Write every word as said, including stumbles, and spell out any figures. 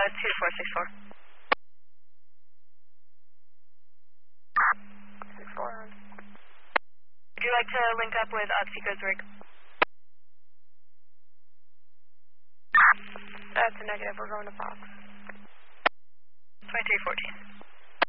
two four six four. six four. Would you like to link up with Oxyco's rig? That's a negative. We're going to Fox. twenty-three fourteen.